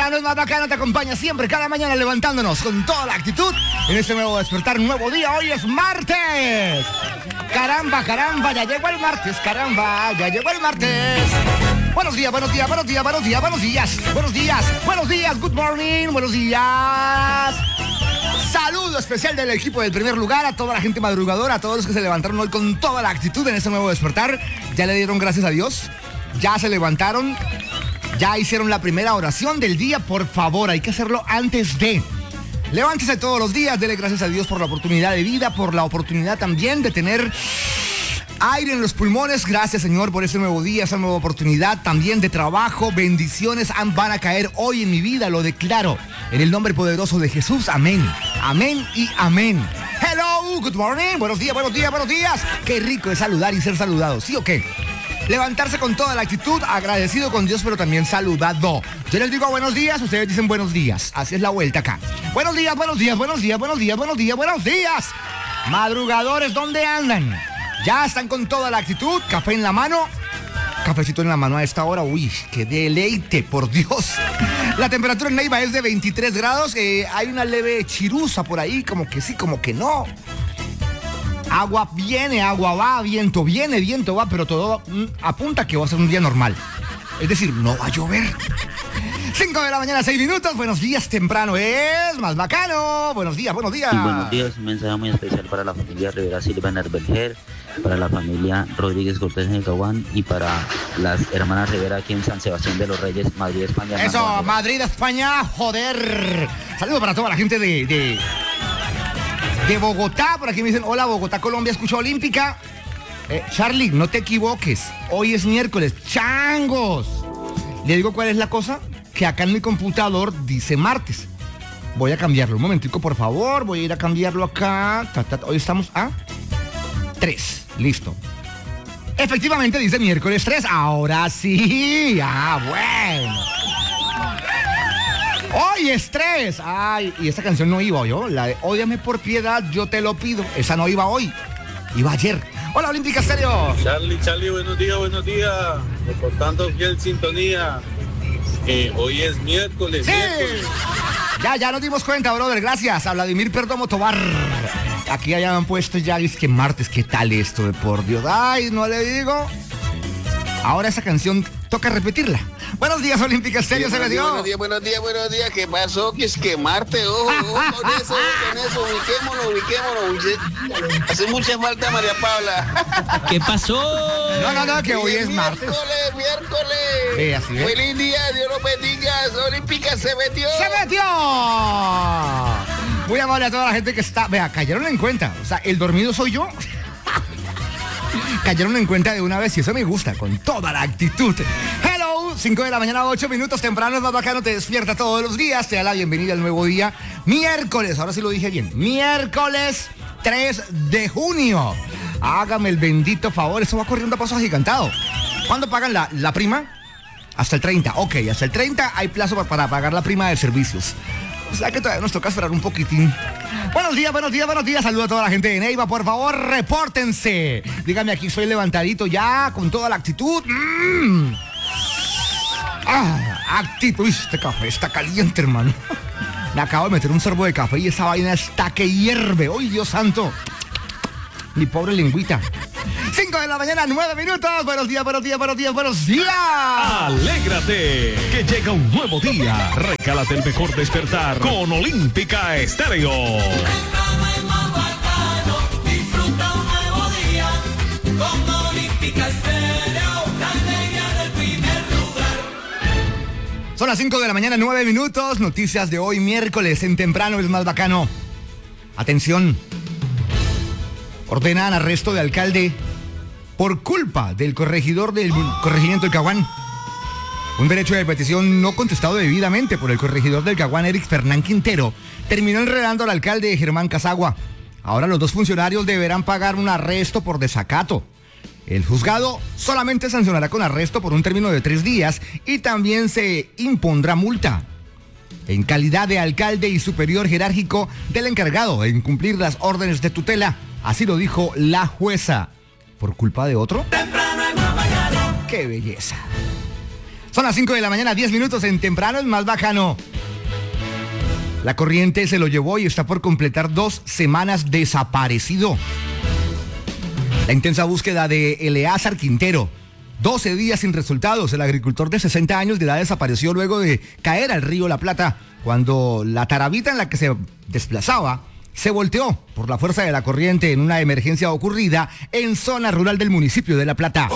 temprano es más bacano, te acompaña siempre, cada mañana levantándonos con toda la actitud en este nuevo despertar, un nuevo día. Hoy es martes. Caramba, ya llegó el martes, caramba, ya llegó el martes. Buenos días, buenos días, buenos días, buenos días, buenos días, buenos días, buenos días, good morning, buenos días. Saludo especial del equipo del primer lugar, a toda la gente madrugadora, a todos los que se levantaron hoy con toda la actitud en este nuevo despertar. Ya le dieron gracias a Dios, ya se levantaron, ya hicieron la primera oración del día. Por favor, hay que hacerlo antes de. Levántese todos los días, dele gracias a Dios por la oportunidad de vida, por la oportunidad también de tener aire en los pulmones. Gracias, Señor, por este nuevo día, esa nueva oportunidad también de trabajo. Bendiciones van a caer hoy en mi vida, lo declaro en el nombre poderoso de Jesús. Amén, amén y amén. Hello, good morning, buenos días, buenos días, buenos días. Qué rico es saludar y ser saludado, ¿sí o qué? Levantarse con toda la actitud, agradecido con Dios, pero también saludado. Yo les digo buenos días, ustedes dicen buenos días. Así es la vuelta acá. Buenos días, buenos días, buenos días, buenos días, buenos días, buenos días. Madrugadores, ¿dónde andan? Ya están con toda la actitud, café en la mano. Cafecito en la mano a esta hora, uy, qué deleite, por Dios. La temperatura en Neiva es de 23 grados, hay una leve chiruza por ahí, como que sí, como que no. Agua viene, agua va, viento viene, viento va, pero todo apunta que va a ser un día normal. Es decir, no va a llover. 5 de la mañana, 6 minutos, buenos días, temprano es más bacano. Buenos días, buenos días. Y buenos días, un mensaje muy especial para la familia Rivera Silva en Herbelger, para la familia Rodríguez Cortés en el Caguán y para las hermanas Rivera aquí en San Sebastián de los Reyes, Madrid, España. Eso, Madrid, España, joder. Saludos para toda la gente de Bogotá. Por aquí me dicen, hola Bogotá, Colombia, escucha Olímpica. Charlie, no te equivoques, hoy es miércoles, changos. Le digo cuál es la cosa, que acá en mi computador dice martes. Voy a cambiarlo, un momentico por favor, voy a ir a cambiarlo acá. Hoy estamos a 3, listo. Efectivamente dice miércoles 3, ahora sí, bueno. Hoy es 3. Ay, y esta canción no iba yo, la de Ódiame por piedad, yo te lo pido. Esa no iba hoy, iba ayer. Hola, Olímpica Estéreo. Charlie, buenos días. Reportando fiel sintonía. Hoy es miércoles. Sí. Miércoles. Ya nos dimos cuenta, brother. Gracias a Vladimir Perdomo Tobar. Aquí ya han puesto ya, es que martes, ¿qué tal esto de por Dios? Ay, no le digo. Ahora esa canción toca repetirla. Buenos días, Olímpica Estéreo, se me dio. Buenos días. ¿Qué pasó? Que es que Marte, ojo, con eso, ubiquémonos. Hace mucha falta María Paula. ¿Qué pasó? No, que hoy es martes. Miércoles. Ve, así ve. Feliz día, Dios lo bendiga. Olímpica se metió. Muy amable a toda la gente que está. Vea, cayeron en cuenta. O sea, el dormido soy yo. Cayeron en cuenta de una vez y eso me gusta, con toda la actitud. Hello, 5 de la mañana, 8 minutos, temprano es más bacano, te despierta todos los días, te da la bienvenida al nuevo día. Miércoles, ahora sí lo dije bien, miércoles 3 de junio. Hágame el bendito favor, eso va corriendo a paso agigantado. ¿Cuándo pagan la prima? Hasta el 30, ok, hasta el 30 hay plazo para pagar la prima de servicios. O sea que todavía nos toca esperar un poquitín. Buenos días. Saludo a toda la gente de Neiva. Por favor, repórtense. Dígame, aquí soy levantadito ya, con toda la actitud. Actitud. Uy, este café está caliente, hermano. Me acabo de meter un sorbo de café y esa vaina está que hierve. ¡Uy, Dios santo! Mi pobre lengüita. 5 de la mañana, 9 minutos. Buenos días. Alégrate, que llega un nuevo día. Recálate el mejor despertar con Olímpica Estéreo. Disfruta un nuevo día con Olímpica Estéreo, la alegría del primer lugar. Son las 5 de la mañana, 9 minutos. Noticias de hoy, miércoles, en temprano es más bacano. Atención. Ordenan arresto de alcalde por culpa del corregidor del corregimiento del Caguán. Un derecho de petición no contestado debidamente por el corregidor del Caguán, Eric Fernán Quintero, terminó enredando al alcalde Germán Casagua. Ahora los dos funcionarios deberán pagar un arresto por desacato. El juzgado solamente sancionará con arresto por un término de 3 días y también se impondrá multa. En calidad de alcalde y superior jerárquico del encargado de incumplir las órdenes de tutela, así lo dijo la jueza. ¿Por culpa de otro? ¡Qué belleza! Son las 5 de la mañana, 10 minutos en Temprano es más bacano. La corriente se lo llevó y está por completar 2 semanas desaparecido. La intensa búsqueda de Eleazar Quintero, 12 días sin resultados. El agricultor de 60 años de edad desapareció luego de caer al río La Plata, cuando la tarabita en la que se desplazaba se volteó por la fuerza de la corriente en una emergencia ocurrida en zona rural del municipio de La Plata.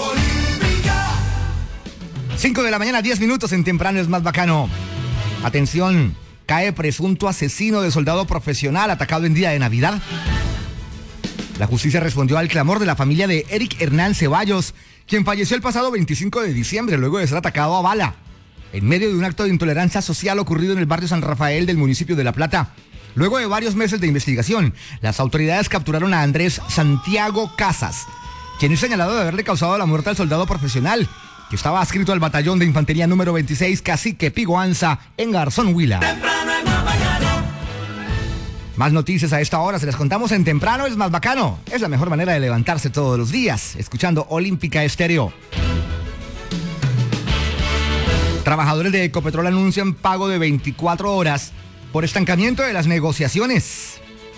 5 de la mañana, 10 minutos en Temprano es más bacano. Atención, cae presunto asesino de soldado profesional atacado en día de Navidad. La justicia respondió al clamor de la familia de Eric Hernán Ceballos, quien falleció el pasado 25 de diciembre luego de ser atacado a bala en medio de un acto de intolerancia social ocurrido en el barrio San Rafael del municipio de La Plata. Luego de varios meses de investigación, las autoridades capturaron a Andrés Santiago Casas, quien es señalado de haberle causado la muerte al soldado profesional, que estaba adscrito al batallón de infantería número 26 Cacique Pigoanza en Garzón, Huila. Más noticias a esta hora se las contamos en Temprano es más bacano. Es la mejor manera de levantarse todos los días, escuchando Olímpica Estéreo. Trabajadores de Ecopetrol anuncian pago de 24 horas por estancamiento de las negociaciones.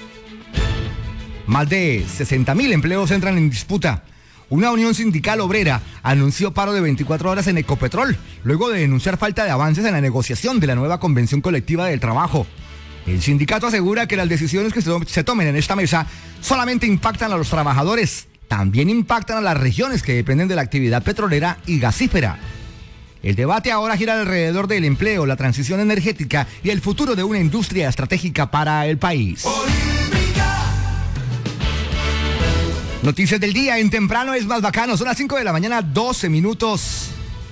Más de 60.000 empleos entran en disputa. Una unión sindical obrera anunció paro de 24 horas en Ecopetrol, luego de denunciar falta de avances en la negociación de la nueva convención colectiva del trabajo. El sindicato asegura que las decisiones que se tomen en esta mesa solamente impactan a los trabajadores, también impactan a las regiones que dependen de la actividad petrolera y gasífera. El debate ahora gira alrededor del empleo, la transición energética y el futuro de una industria estratégica para el país. Noticias del día en Temprano es más bacano. Son las 5 de la mañana, 12 minutos.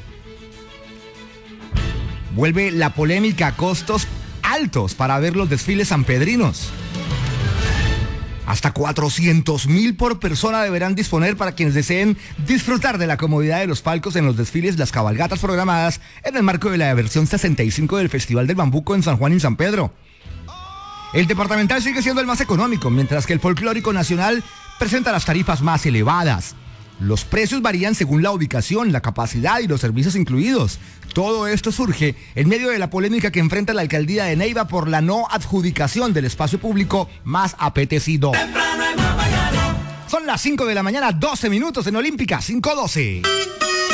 Vuelve la polémica, costos altos para ver los desfiles sanpedrinos. Hasta 400.000 por persona deberán disponer para quienes deseen disfrutar de la comodidad de los palcos en los desfiles, las cabalgatas programadas en el marco de la versión 65 del Festival del Bambuco en San Juan y San Pedro. El departamental sigue siendo el más económico, mientras que el folclórico nacional presenta las tarifas más elevadas. Los precios varían según la ubicación, la capacidad y los servicios incluidos. Todo esto surge en medio de la polémica que enfrenta la alcaldía de Neiva por la no adjudicación del espacio público más apetecido. Son las 5 de la mañana, 12 minutos en Olímpica, 5:12.